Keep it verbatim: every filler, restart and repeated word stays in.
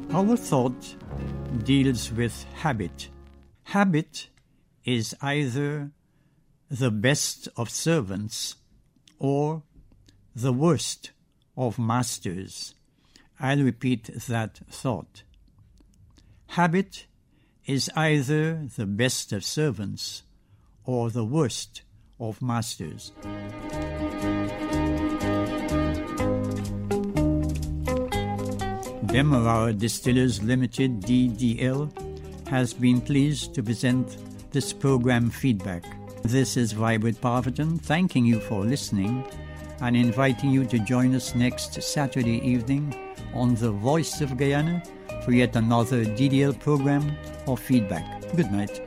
Our thought deals with habit. Habit is either the best of servants or the worst of masters. I'll repeat that thought. Habit is either the best of servants or the worst of masters. Demerara Distillers Limited, D D L, has been pleased to present this program feedback. This is Vibert Parverton thanking you for listening and inviting you to join us next Saturday evening on The Voice of Guyana for yet another D D L program or feedback. Good night.